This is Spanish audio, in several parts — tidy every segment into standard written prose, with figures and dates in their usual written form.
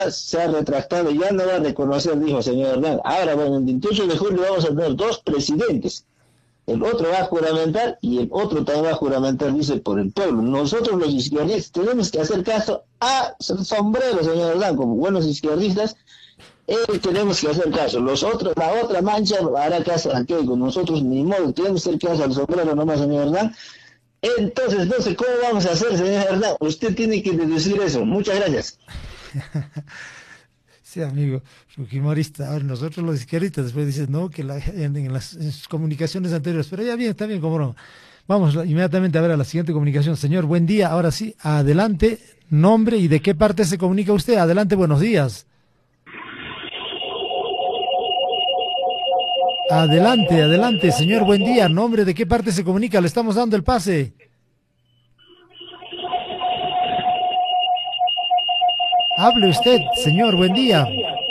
se ha retractado, ya no va a reconocer, dijo señor Hernán. Ahora, bueno, el 28 de julio vamos a tener dos presidentes. El otro va a juramentar y el otro también va a juramentar, dice, por el pueblo. Nosotros los izquierdistas tenemos que hacer caso a Sombrero, señor Hernán, como buenos izquierdistas, tenemos que hacer caso. Los otros, la otra mancha hará caso a Keiko. Nosotros ni modo, tenemos que hacer caso al Sombrero nomás, señor Hernán. Entonces, no sé cómo vamos a hacer, señor Hernán. Usted tiene que deducir eso. Muchas gracias. Sí, amigo, fujimorista. Ahora nosotros los izquierdistas, después dices, no, que en sus comunicaciones anteriores, pero ya bien, está bien, como no. Vamos inmediatamente a ver a la siguiente comunicación. Señor, buen día. Ahora sí, adelante, nombre y de qué parte se comunica usted. Adelante, buenos días. Adelante, adelante, señor, buen día. Nombre, de qué parte se comunica. Le estamos dando el pase. Hable usted, señor, buen día.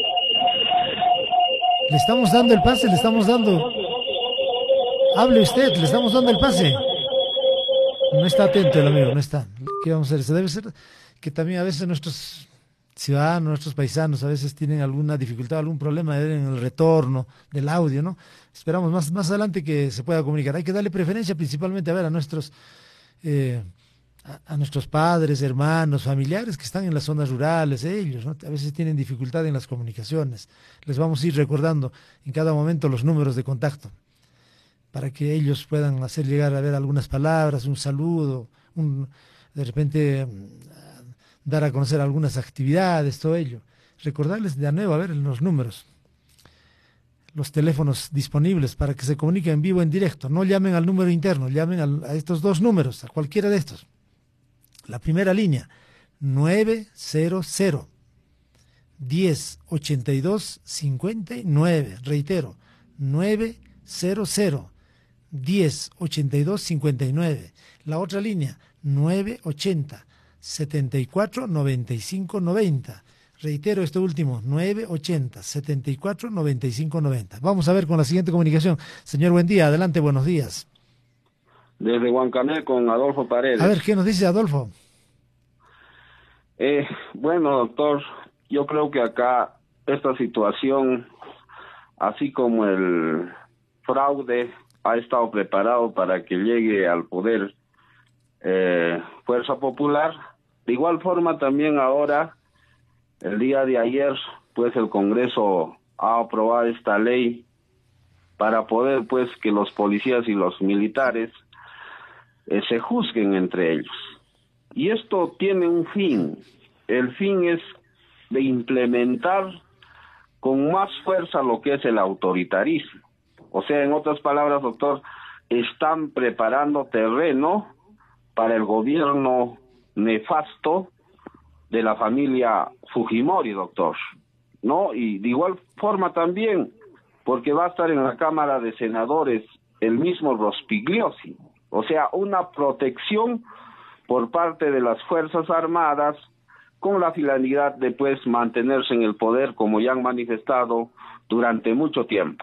Le estamos dando el pase, le estamos dando. Hable usted, le estamos dando el pase. No está atento el amigo, no está. ¿Qué vamos a hacer? Se debe ser que también a veces nuestros ciudadanos, nuestros paisanos, a veces tienen alguna dificultad, algún problema en el retorno del audio, ¿no? Esperamos más adelante que se pueda comunicar. Hay que darle preferencia principalmente a ver a nuestros nuestros padres, hermanos, familiares que están en las zonas rurales, ellos, ¿no? A veces tienen dificultad en las comunicaciones. Les vamos a ir recordando en cada momento los números de contacto para que ellos puedan hacer llegar a ver algunas palabras, un saludo, de repente dar a conocer algunas actividades, todo ello. Recordarles de nuevo, a ver, los números, los teléfonos disponibles para que se comuniquen en vivo, en directo. No llamen al número interno, llamen a estos dos números, a cualquiera de estos. La primera línea, 900 10 82 59. Reitero, 900 10 82 59. La otra línea, 980 74 95 90. Reitero esto último, 980 74 95 90. Vamos a ver con la siguiente comunicación. Señor, buen día. Adelante, buenos días. Desde Huancané con Adolfo Paredes. A ver, ¿qué nos dice Adolfo? Bueno, doctor, yo creo que acá esta situación, así como el fraude, ha estado preparado para que llegue al poder Fuerza Popular. De igual forma también ahora, el día de ayer, pues el Congreso ha aprobado esta ley para poder, pues, que los policías y los militares se juzguen entre ellos. Y esto tiene un fin. El fin es de implementar con más fuerza lo que es el autoritarismo. O sea, en otras palabras, doctor, están preparando terreno para el gobierno nefasto de la familia Fujimori, doctor, ¿no? Y de igual forma también, porque va a estar en la Cámara de Senadores el mismo Rospigliosi. O sea, una protección por parte de las Fuerzas Armadas con la finalidad de, pues, mantenerse en el poder, como ya han manifestado durante mucho tiempo.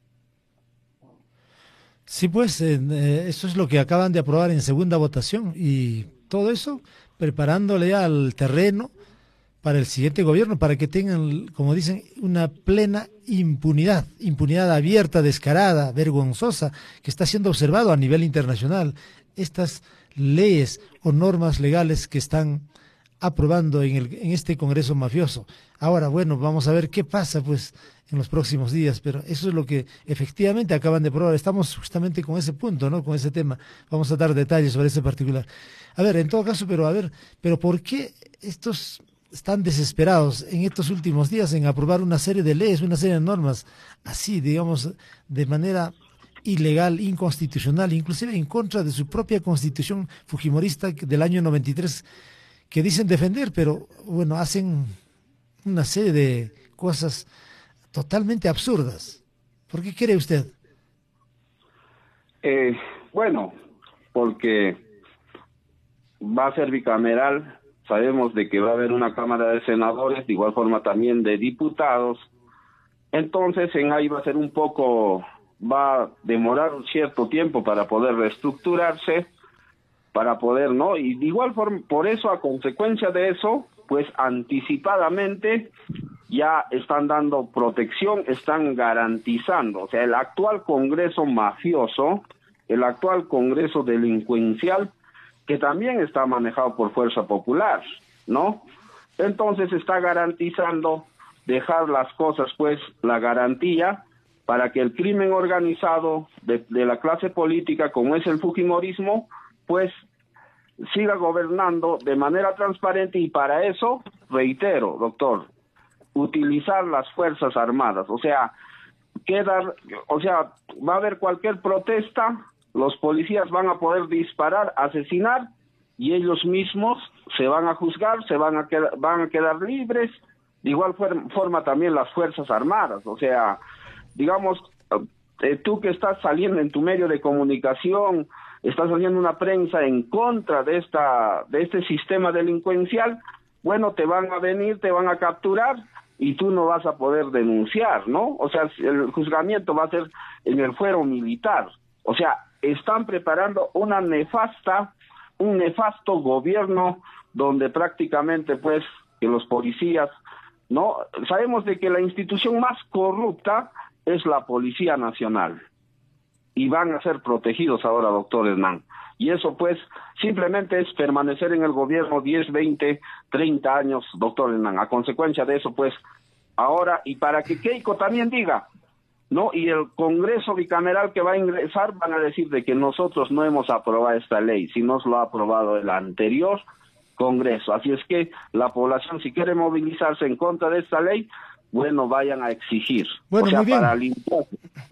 Sí, pues eso es lo que acaban de aprobar en segunda votación y todo eso preparándole al terreno para el siguiente gobierno, para que tengan, como dicen, una plena impunidad, impunidad abierta, descarada, vergonzosa, que está siendo observado a nivel internacional. Estas leyes o normas legales que están aprobando en este Congreso mafioso. Ahora, bueno, vamos a ver qué pasa, pues, en los próximos días, pero eso es lo que efectivamente acaban de probar. Estamos justamente con ese punto, ¿no? Con ese tema. Vamos a dar detalles sobre ese particular. A ver, en todo caso, pero ¿por qué estos están desesperados en estos últimos días en aprobar una serie de leyes, una serie de normas, así, digamos, de manera ilegal, inconstitucional, inclusive en contra de su propia constitución fujimorista del año 93, que dicen defender, pero bueno, hacen una serie de cosas totalmente absurdas? ¿Por qué cree usted? Bueno, porque va a ser bicameral, sabemos de que va a haber una Cámara de Senadores, de igual forma también de diputados, entonces en ahí va a ser un poco, va a demorar un cierto tiempo para poder reestructurarse, para poder, ¿no? Y de igual forma, por eso, a consecuencia de eso, pues anticipadamente ya están dando protección, están garantizando. O sea, el actual Congreso mafioso, el actual Congreso delincuencial, que también está manejado por Fuerza Popular, ¿no? Entonces está garantizando dejar las cosas, pues, la garantía para que el crimen organizado de la clase política, como es el fujimorismo, pues siga gobernando de manera transparente, y para eso, reitero, doctor, utilizar las Fuerzas Armadas. O sea, va a haber cualquier protesta, los policías van a poder disparar, asesinar, y ellos mismos se van a juzgar, van a quedar libres. De igual forma también las Fuerzas Armadas. O sea, digamos, tú que estás saliendo en tu medio de comunicación, estás haciendo una prensa en contra de este sistema delincuencial, bueno, te van a venir, te van a capturar y tú no vas a poder denunciar, ¿no? O sea, el juzgamiento va a ser en el fuero militar. O sea, están preparando un nefasto gobierno donde prácticamente, pues, que los policías, ¿no? Sabemos de que la institución más corrupta es la Policía Nacional, y van a ser protegidos ahora, doctor Hernán. Y eso, pues, simplemente es permanecer en el gobierno 10, 20, 30 años, doctor Hernán. A consecuencia de eso, pues, ahora, y para que Keiko también diga, ¿no? Y el Congreso bicameral que va a ingresar van a decir de que nosotros no hemos aprobado esta ley, si nos lo ha aprobado el anterior Congreso. Así es que la población, si quiere movilizarse en contra de esta ley, bueno, vayan a exigir. Bueno, o sea, muy bien. para limpiar.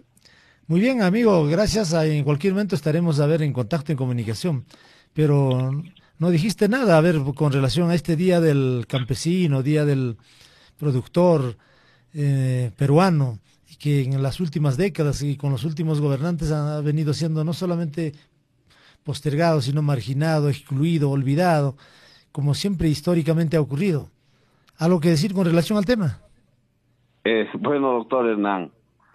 Muy bien, amigo, gracias. En cualquier momento estaremos en contacto, en comunicación. Pero no dijiste nada, a ver, con relación a este Día del Campesino, Día del Productor peruano, y que en las últimas décadas y con los últimos gobernantes ha venido siendo no solamente postergado, sino marginado, excluido, olvidado, como siempre históricamente ha ocurrido. ¿Algo que decir con relación al tema? Bueno, doctor Hernán,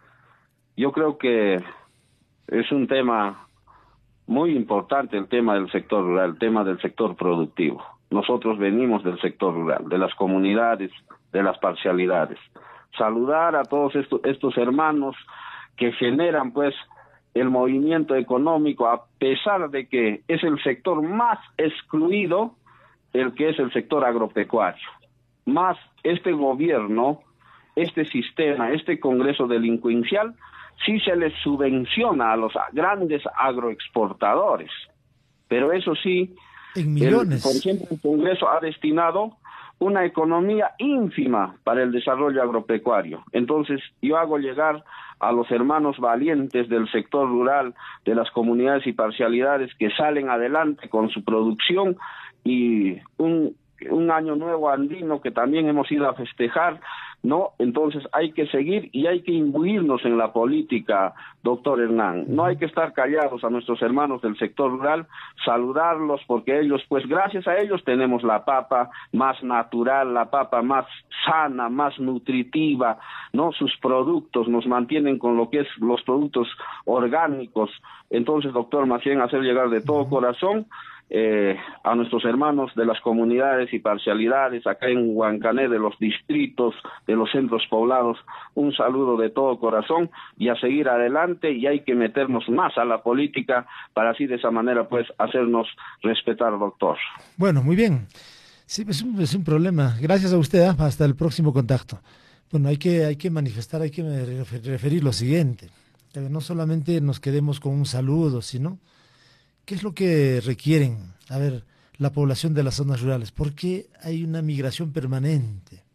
yo creo que es un tema muy importante, el tema del sector rural, el tema del sector productivo. Nosotros venimos del sector rural, de las comunidades, de las parcialidades. Saludar a todos estos hermanos que generan, pues, el movimiento económico, a pesar de que es el sector más excluido, el que es el sector agropecuario. Más este gobierno, este sistema, este Congreso delincuencial, sí se les subvenciona a los grandes agroexportadores. Pero eso sí, en millones. Por ejemplo, el Congreso ha destinado una economía ínfima para el desarrollo agropecuario. Entonces, yo hago llegar a los hermanos valientes del sector rural, de las comunidades y parcialidades que salen adelante con su producción, y un año nuevo andino que también hemos ido a festejar, ¿no? Entonces hay que seguir y hay que imbuirnos en la política, doctor Hernán. No hay que estar callados a nuestros hermanos del sector rural, saludarlos, porque ellos, pues gracias a ellos tenemos la papa más natural, la papa más sana, más nutritiva, ¿no? Sus productos nos mantienen con lo que es los productos orgánicos. Entonces, doctor, más bien hacer llegar de todo corazón a nuestros hermanos de las comunidades y parcialidades acá en Huancané, de los distritos, de los centros poblados, un saludo de todo corazón, y a seguir adelante, y hay que meternos más a la política para así de esa manera, pues, hacernos respetar, doctor. Bueno, muy bien. Sí, es un problema. Gracias a usted, hasta el próximo contacto. Bueno, hay que manifestar, hay que referir lo siguiente. No solamente nos quedemos con un saludo, sino ¿qué es lo que requieren? A ver, la población de las zonas rurales. ¿Por qué hay una migración permanente?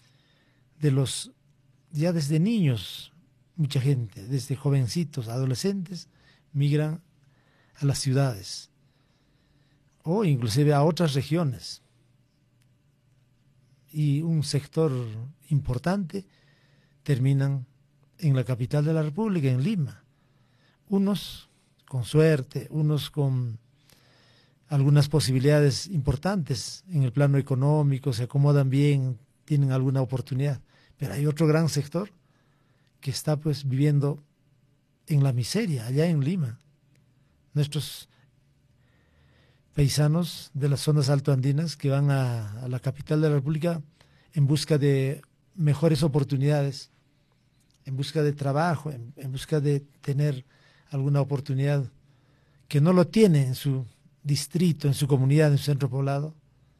Ya desde niños, mucha gente, desde jovencitos, adolescentes, migran a las ciudades o inclusive a otras regiones. Y un sector importante terminan en la capital de la República, en Lima. Unos con suerte, unos con algunas posibilidades importantes en el plano económico, se acomodan bien, tienen alguna oportunidad. Pero hay otro gran sector que está pues viviendo en la miseria, allá en Lima. Nuestros paisanos de las zonas altoandinas que van a la capital de la República en busca de mejores oportunidades, en busca de trabajo, en busca de tener alguna oportunidad que no lo tiene en su distrito, en su comunidad, en su centro poblado.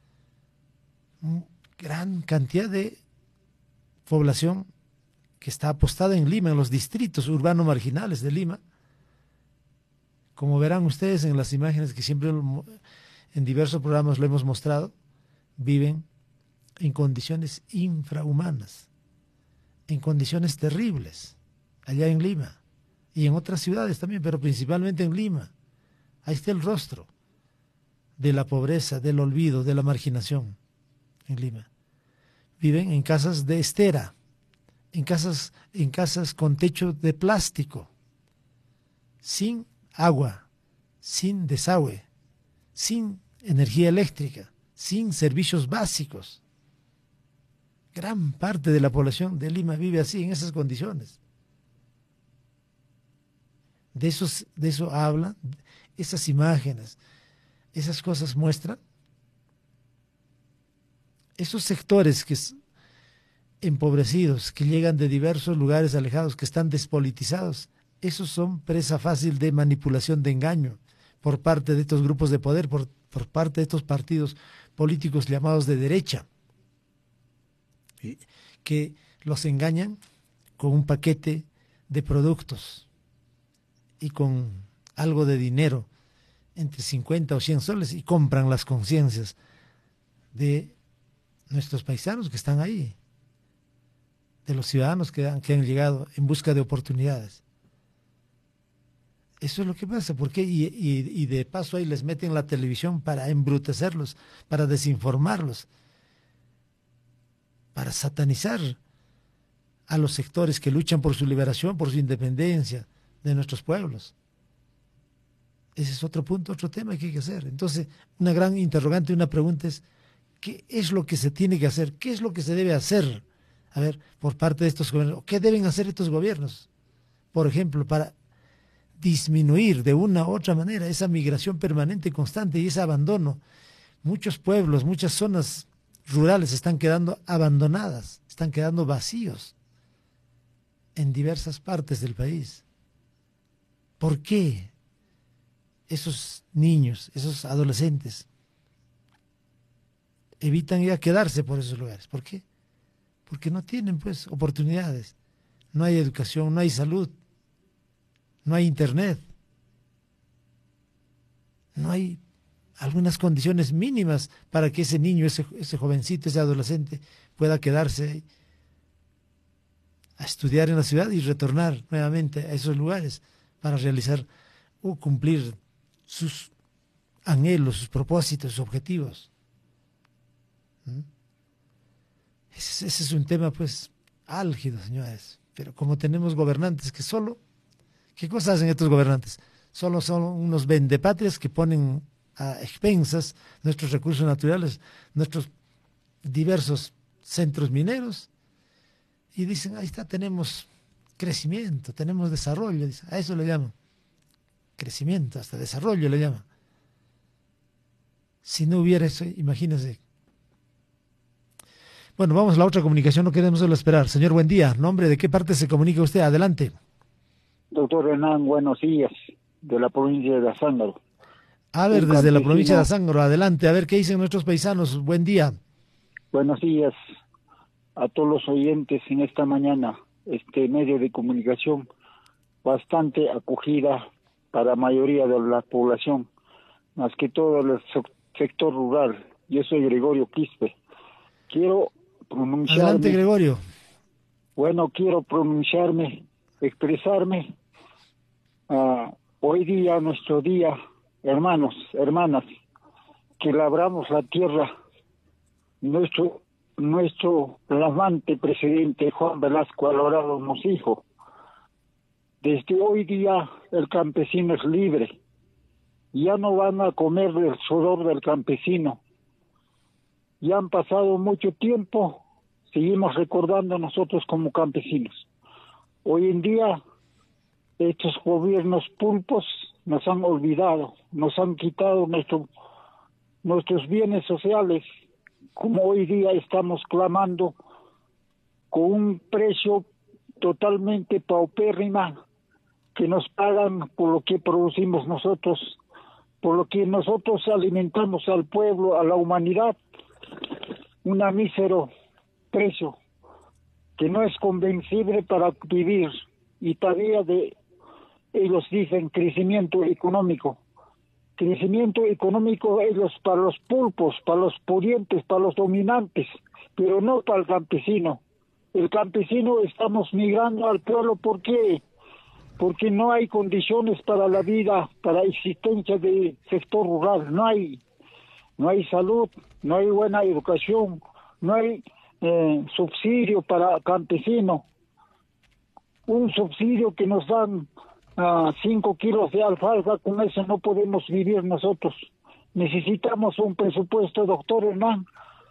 Gran cantidad de población que está apostada en Lima, en los distritos urbanos marginales de Lima. Como verán ustedes en las imágenes que siempre en diversos programas lo hemos mostrado, viven en condiciones infrahumanas, en condiciones terribles, allá en Lima y en otras ciudades también, pero principalmente en Lima. Ahí está el rostro de la pobreza, del olvido, de la marginación en Lima. Viven en casas de estera, en casas con techo de plástico, sin agua, sin desagüe, sin energía eléctrica, sin servicios básicos. Gran parte de la población de Lima vive así, en esas condiciones. De eso habla, esas imágenes, esas cosas muestran esos sectores que empobrecidos, que llegan de diversos lugares alejados, que están despolitizados. Esos son presa fácil de manipulación, de engaño por parte de estos grupos de poder, por parte de estos partidos políticos llamados de derecha, que los engañan con un paquete de productos y con algo de dinero, entre 50 o 100 soles, y compran las conciencias de nuestros paisanos que están ahí, de los ciudadanos que han llegado en busca de oportunidades. Eso es lo que pasa. ¿Por qué? Y de paso ahí les meten la televisión para embrutecerlos, para desinformarlos, para satanizar a los sectores que luchan por su liberación, por su independencia de nuestros pueblos. Ese es otro punto, otro tema que hay que hacer. Entonces, una gran interrogante, una pregunta es, ¿qué es lo que se tiene que hacer? ¿Qué es lo que se debe hacer? A ver, por parte de estos gobiernos. ¿Qué deben hacer estos gobiernos? Por ejemplo, para disminuir de una u otra manera esa migración permanente y constante y ese abandono. Muchos pueblos, muchas zonas rurales están quedando abandonadas, están quedando vacíos en diversas partes del país. ¿Por qué esos niños, esos adolescentes evitan ya quedarse por esos lugares? ¿Por qué? Porque no tienen pues oportunidades, no hay educación, no hay salud, no hay internet, no hay algunas condiciones mínimas para que ese niño, ese jovencito, ese adolescente pueda quedarse a estudiar en la ciudad y retornar nuevamente a esos lugares para realizar o cumplir sus anhelos, sus propósitos, sus objetivos. Ese es un tema pues álgido, señores, pero como tenemos gobernantes que solo, ¿qué cosas hacen estos gobernantes? Solo son unos vendepatrias que ponen a expensas nuestros recursos naturales, nuestros diversos centros mineros, y dicen, ahí está, tenemos crecimiento, tenemos desarrollo, dicen, a eso le llaman crecimiento, hasta desarrollo le llaman. Si no hubiera eso, imagínense. Bueno, vamos a la otra comunicación, no queremos solo esperar. Señor, buen día. ¿Nombre de qué parte se comunica usted? Adelante. Doctor Hernán, buenos días, de la provincia de Azángaro. A ver, desde la provincia de Azángaro, adelante, a ver qué dicen nuestros paisanos. Buen día. Buenos días a todos los oyentes en esta mañana, este medio de comunicación bastante acogida para la mayoría de la población, más que todo el sector rural. Yo soy Gregorio Quispe. Quiero pronunciarme. Adelante, Gregorio. Bueno, quiero pronunciarme, expresarme. Hoy día, nuestro día, hermanos, hermanas, que labramos la tierra, nuestro flamante presidente Juan Velasco Alvarado nos dijo, desde hoy día el campesino es libre, ya no van a comer del sudor del campesino. Ya han pasado mucho tiempo, seguimos recordando nosotros como campesinos. Hoy en día estos gobiernos pulpos nos han olvidado, nos han quitado nuestros bienes sociales, como hoy día estamos clamando, con un precio totalmente paupérrima, que nos pagan por lo que producimos nosotros, por lo que nosotros alimentamos al pueblo, a la humanidad, un mísero precio que no es convencible para vivir, y todavía ellos dicen crecimiento económico. Crecimiento económico ellos para los pulpos, para los pudientes, para los dominantes, pero no para el campesino. El campesino estamos migrando al pueblo, ¿por qué? Porque no hay condiciones para la vida, para la existencia del sector rural, no hay salud, no hay buena educación, no hay subsidio para campesino. Un subsidio que nos dan 5 kilos de alfalfa, con eso no podemos vivir nosotros. Necesitamos un presupuesto, doctor Hernán,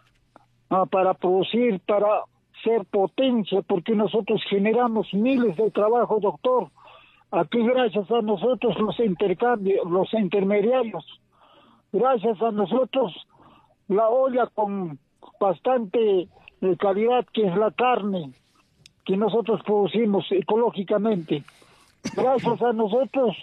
para producir, para ser potencia, porque nosotros generamos miles de trabajos, doctor. Aquí gracias a nosotros los intercambios, los intermediarios, gracias a nosotros la olla con bastante calidad, que es la carne que nosotros producimos ecológicamente, gracias a nosotros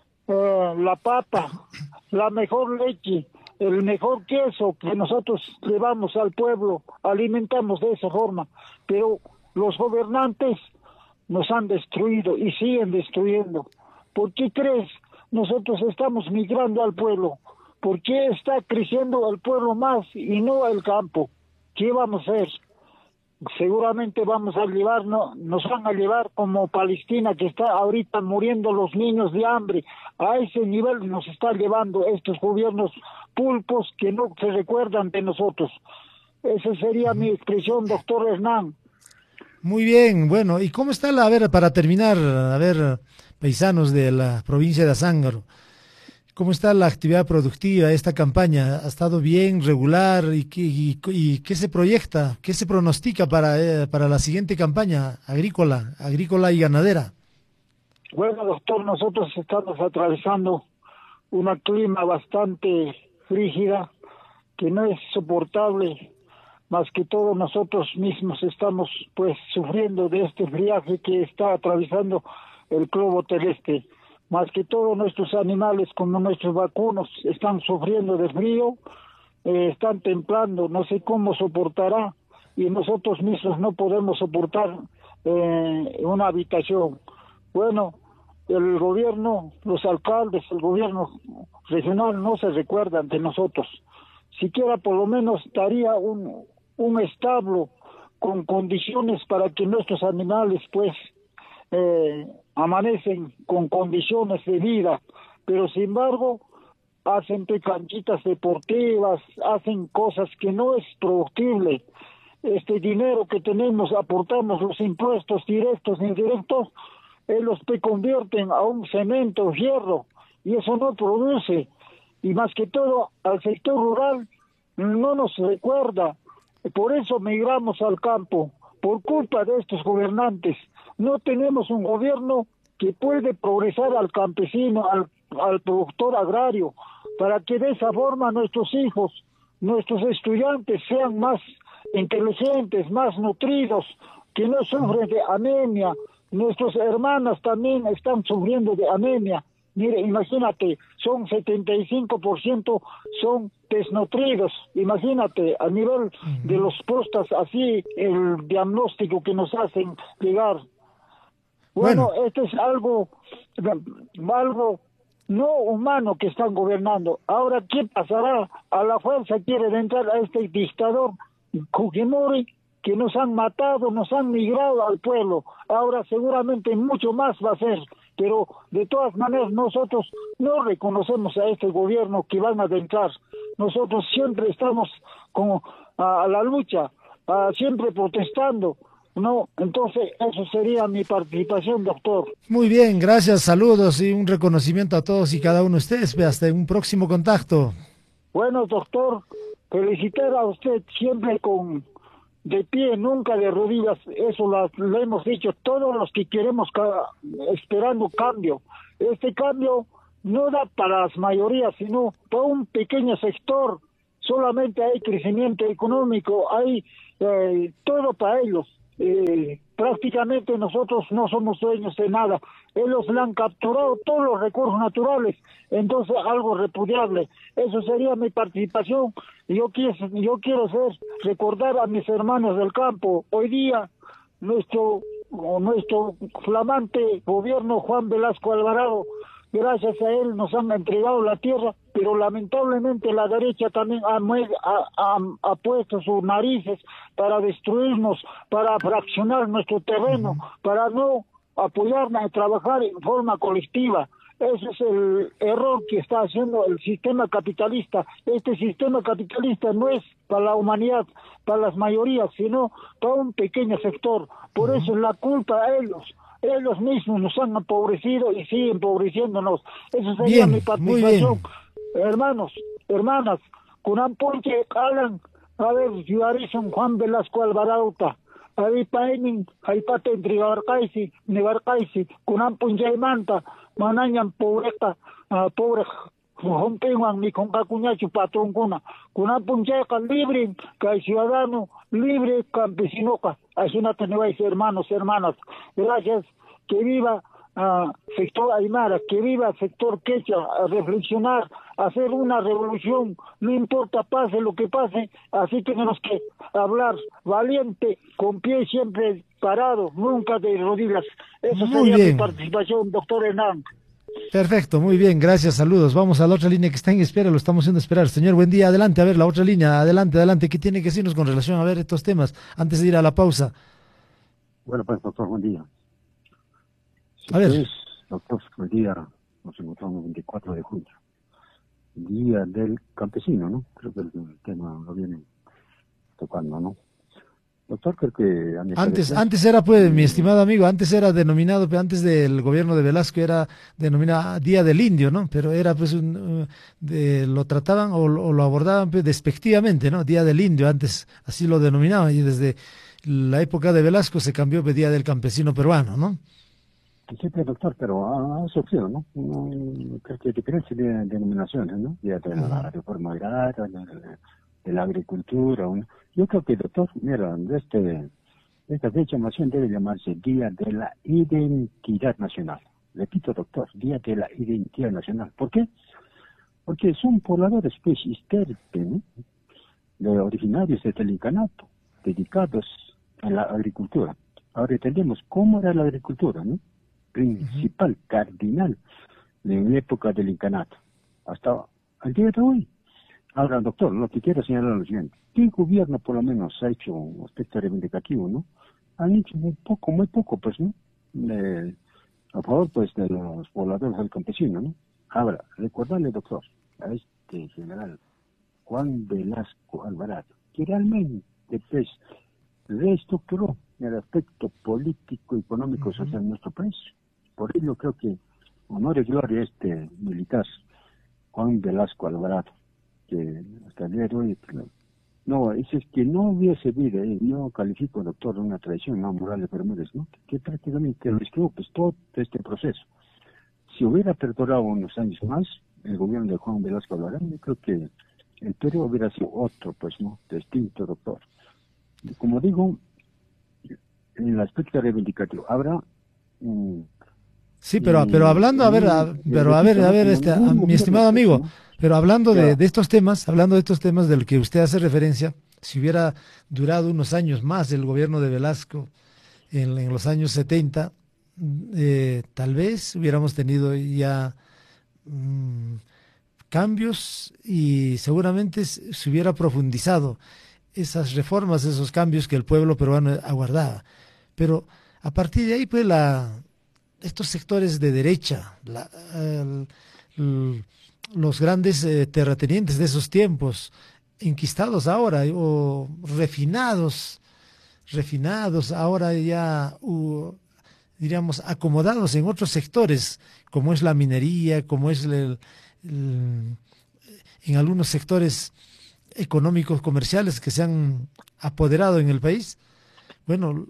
la papa, la mejor leche, el mejor queso que nosotros llevamos al pueblo, alimentamos de esa forma, pero los gobernantes nos han destruido y siguen destruyendo. ¿Por qué crees? Nosotros estamos migrando al pueblo. ¿Por qué está creciendo el pueblo más y no el campo? ¿Qué vamos a hacer? Seguramente vamos a llevarnos, nos van a llevar como Palestina, que está ahorita muriendo los niños de hambre. A ese nivel nos está llevando estos gobiernos pulpos que no se recuerdan de nosotros. Esa sería mi expresión, doctor Hernán. Muy bien, bueno, ¿y cómo está a ver, para terminar, a ver, paisanos de la provincia de Azángaro, cómo está la actividad productiva, esta campaña? ¿Ha estado bien, regular? ¿Y qué se proyecta, qué se pronostica para la siguiente campaña agrícola y ganadera? Bueno, doctor, nosotros estamos atravesando una clima bastante rígida, que no es soportable. Más que todo nosotros mismos estamos pues sufriendo de este friaje que está atravesando el globo terrestre. Más que todo nuestros animales, como nuestros vacunos, están sufriendo de frío, están templando, no sé cómo soportará, y nosotros mismos no podemos soportar una habitación. Bueno, el gobierno, los alcaldes, el gobierno regional no se recuerdan de nosotros. Siquiera por lo menos daría un establo con condiciones para que nuestros animales pues amanecen con condiciones de vida, pero sin embargo hacen canchitas deportivas, hacen cosas que no es productible. Este dinero que tenemos, aportamos los impuestos directos e indirectos, ellos te convierten a un cemento, fierro, y eso no produce. Y más que todo al sector rural no nos recuerda. Por eso migramos al campo, por culpa de estos gobernantes. No tenemos un gobierno que puede progresar al campesino, al productor agrario, para que de esa forma nuestros hijos, nuestros estudiantes sean más inteligentes, más nutridos, que no sufren de anemia. Nuestras hermanas también están sufriendo de anemia. Mire, imagínate, son 75% son desnutridos. Imagínate, a nivel de los postas, así el diagnóstico que nos hacen llegar. Bueno, esto es algo no humano que están gobernando. Ahora, ¿qué pasará? A la fuerza quieren entrar a este dictador Fujimori, que nos han matado, nos han migrado al pueblo. Ahora seguramente mucho más va a ser, pero de todas maneras nosotros no reconocemos a este gobierno que van a adentrar. Nosotros siempre estamos como a la lucha, siempre protestando. No, entonces eso sería mi participación, doctor. Muy bien, gracias, saludos y un reconocimiento a todos y cada uno de ustedes. Hasta un próximo contacto. Bueno, doctor, felicitar a usted siempre de pie, nunca de rodillas. Eso lo hemos dicho todos los que queremos esperando cambio. Este cambio no da para las mayorías, sino para un pequeño sector solamente hay crecimiento económico, hay todo para ellos. Prácticamente nosotros no somos dueños de nada. Ellos le han capturado todos los recursos naturales, entonces algo repudiable. Eso sería mi participación. Yo quiero recordar a mis hermanos del campo. Hoy día nuestro flamante gobierno Juan Velasco Alvarado, gracias a él nos han entregado la tierra, pero lamentablemente la derecha también ha puesto sus narices para destruirnos, para fraccionar nuestro terreno, para no apoyarnos a trabajar en forma colectiva. Ese es el error que está haciendo el sistema capitalista. Este sistema capitalista no es para la humanidad, para las mayorías, sino para un pequeño sector. Por eso es la culpa a ellos. Ellos mismos nos han empobrecido y siguen empobreciéndonos. Eso sería mi participación. Hermanos, hermanas, Kunan Ponche, Alan, a ver, Yuarison Juan Velasco Alvarado, ahí paenin, ahí paten tribarcaisi, nebarcaisi, Kunan Ponche Manta, Manañan pobreta, pobre Hompenguan, ni con Cacuñacho patrón Kuna, Kunan Ponche libre, que ciudadano libre, campesino, así no tenéis hermanos, hermanas. Gracias, que viva sector Aymara, que viva sector Quechua, a reflexionar, a hacer una revolución, no importa pase lo que pase, así tenemos que hablar valiente, con pie siempre parado, nunca de rodillas. Eso sería mi participación, doctor Hernán. Perfecto, muy bien, gracias, saludos. Vamos a la otra línea que está en espera, lo estamos haciendo esperar. Señor, buen día, adelante, a ver, la otra línea, adelante, ¿qué tiene que decirnos con relación a ver estos temas antes de ir a la pausa? Bueno, pues, doctor, buen día. A ver. Pues, doctor, buen día, nos encontramos el 24 de junio, Día del Campesino, ¿no? Creo que el tema lo vienen tocando, ¿no? Doctor, creo que... Antes era, pues, mi estimado amigo, antes era denominado, antes del gobierno de Velasco era denominado Día del Indio, ¿no? Pero era, pues, lo trataban o lo abordaban, pues, despectivamente, ¿no? Día del Indio, antes así lo denominaban, y desde la época de Velasco se cambió por Día del Campesino Peruano, ¿no? Sí, doctor, pero ha surgido, ¿no? Creo que diferentes denominaciones, ¿no? Día de la reforma agraria, de la agricultura, ¿no? Yo creo que, doctor, mira, esta fecha más bien debe llamarse Día de la Identidad Nacional. Repito, doctor, Día de la Identidad Nacional. ¿Por qué? Porque son pobladores, pues, ¿no? De originarios de Telincanato, dedicados a la agricultura. Ahora entendemos cómo era la agricultura, ¿no? Principal, cardinal, en la época del incanato, hasta el día de hoy. Ahora, doctor, lo que quiero señalar es lo siguiente. ¿Qué gobierno, por lo menos, ha hecho un aspecto reivindicativo, no? Han hecho muy poco, pues, ¿no? A favor, pues, de los pobladores del campesino, ¿no? Ahora, recordarle, doctor, a este general Juan Velasco Alvarado, que realmente, pues, reestructuró el aspecto político, económico, social de nuestro país. Por ello creo que honor y gloria a este militar, Juan Velasco Alvarado, que hasta el día de hoy, no, es que no hubiese habido, yo califico, doctor, de una traición no moral de Bermúdez, ¿no? Que prácticamente lo escribió, pues, todo este proceso. Si hubiera perdurado unos años más, el gobierno de Juan Velasco Alvarado, yo creo que el Perú hubiera sido otro, pues, ¿no? Distinto, doctor. Y como digo, en el aspecto reivindicativo, habrá... Sí, pero hablando, a ver, mi estimado amigo, pero hablando de estos temas, del que usted hace referencia, si hubiera durado unos años más el gobierno de Velasco en los años 70, tal vez hubiéramos tenido ya cambios y seguramente se hubiera profundizado esas reformas, esos cambios que el pueblo peruano aguardaba. Pero a partir de ahí, pues, estos sectores de derecha, los grandes terratenientes de esos tiempos, enquistados ahora o refinados ahora ya, diríamos, acomodados en otros sectores, como es la minería, como es en algunos sectores económicos, comerciales que se han apoderado en el país. Bueno,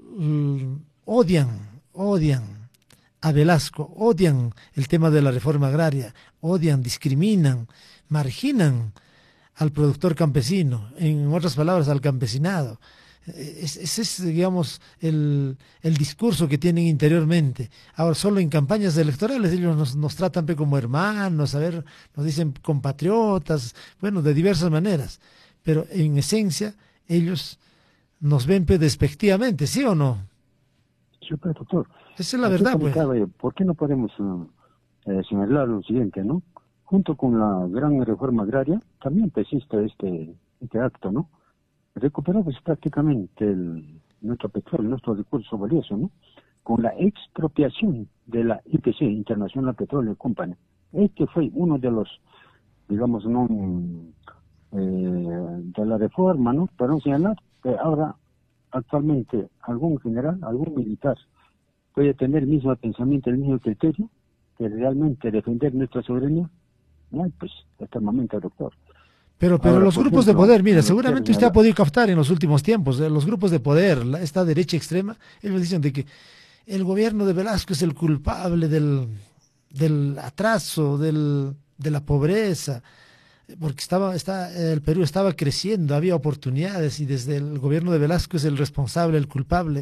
odian a Velasco, odian el tema de la reforma agraria, odian, discriminan, marginan al productor campesino, en otras palabras, al campesinado. Ese es, digamos, el discurso que tienen interiormente. Ahora, solo en campañas electorales ellos nos tratan como hermanos, a ver, nos dicen compatriotas, bueno, de diversas maneras. Pero en esencia, ellos nos ven despectivamente, ¿sí o no? Sí, pues, doctor. Esa es la verdad, pues. ¿Por qué no podemos señalar lo siguiente, no? Junto con la gran reforma agraria, también persiste este acto, ¿no? Recuperar pues prácticamente nuestro petróleo, nuestro recurso valioso, ¿no? Con la expropiación de la IPC, International Petroleum Company. Este fue uno de los, digamos, no de la reforma, ¿no? Para no señalar que ahora, actualmente, algún general, algún militar puede tener el mismo pensamiento, el mismo criterio, que realmente defender nuestra soberanía. No, pues, hasta el momento, doctor. Pero ahora, los grupos ejemplo, de poder, mira, seguramente usted ha podido captar en los últimos tiempos, los grupos de poder, esta derecha extrema, ellos dicen de que el gobierno de Velasco es el culpable del atraso, de la pobreza, porque el Perú estaba creciendo, había oportunidades, y desde el gobierno de Velasco es el responsable, el culpable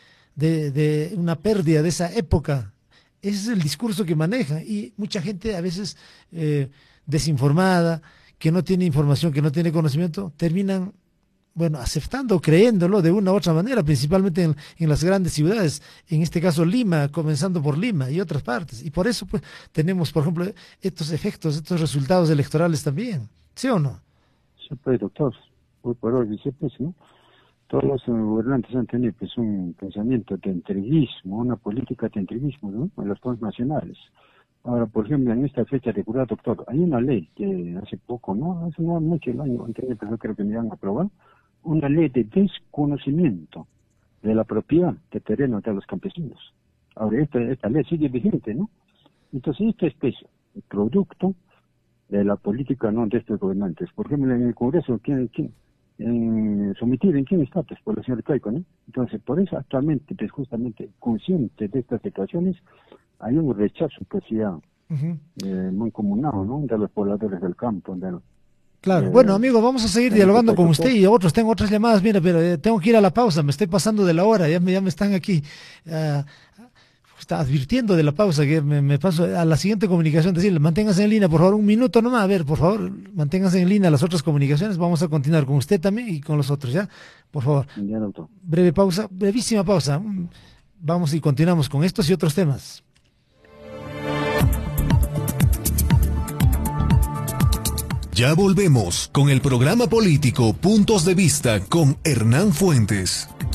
de una pérdida de esa época. Ese es el discurso que manejan, y mucha gente a veces desinformada, que no tiene información, que no tiene conocimiento, terminan, bueno, aceptando, creyéndolo de una u otra manera, principalmente en las grandes ciudades, en este caso Lima, comenzando por Lima y otras partes. Y por eso, pues, tenemos, por ejemplo, estos efectos, estos resultados electorales también, ¿sí o no? Sí, pues, doctor, hoy por hoy dice, pues, ¿no? Todos los gobernantes han tenido, pues, un pensamiento de entreguismo, una política de entreguismo, ¿no? En los fondos nacionales. Ahora, por ejemplo, en esta fecha de curar, doctor, hay una ley que hace poco, ¿no? Hace no mucho, el año anterior, pero creo que me iban a aprobar, una ley de desconocimiento de la propiedad de terreno de los campesinos. Ahora, esta ley sigue vigente, ¿no? Entonces, esto es, pues, el producto de la política, ¿no?, de estos gobernantes. Por ejemplo, en el Congreso, sometido en quién está, pues, por la señora Caico, ¿no? Entonces, por eso actualmente, pues, justamente, consciente de estas situaciones, hay un rechazo, pues, ya muy comunado, ¿no?, de los pobladores del campo. Claro, bueno, amigo, vamos a seguir dialogando con usted y otros. Tengo otras llamadas, mira, pero tengo que ir a la pausa, me estoy pasando de la hora, ya me están aquí está advirtiendo de la pausa, que me paso a la siguiente comunicación, decirle, manténgase en línea, por favor, un minuto nomás, a ver, por favor, manténgase en línea las otras comunicaciones, vamos a continuar con usted también y con los otros, ¿ya? Por favor. Ya, doctor. Breve pausa, brevísima pausa, vamos y continuamos con estos y otros temas. Ya volvemos con el programa político Puntos de Vista con Hernán Fuentes.